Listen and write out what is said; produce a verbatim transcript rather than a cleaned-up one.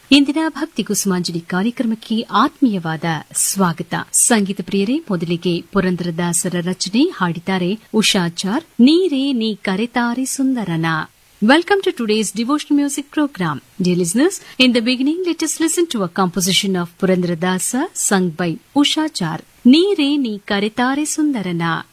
ಇಂದಿನ ಭಕ್ತಿ ಕುಸುಮಾಂಜಲಿ ಕಾರ್ಯಕ್ರಮಕ್ಕೆ ಆತ್ಮೀಯವಾದ ಸ್ವಾಗತ. ಸಂಗೀತ ಪ್ರಿಯರೇ, ಮೊದಲಿಗೆ ಪುರಂದರದಾಸರ ರಚನೆ ಹಾಡಿದ್ದಾರೆ ಉಷಾಚಾರ್. ನೀರೇ ನೀ ಕರೆತಾರೆ ಸುಂದರನ. Welcome to today's devotional music program. Dear listeners, in the beginning, let us listen to a composition of Purandaradasa sung by Ushachar. Neere nee karetare sundarana.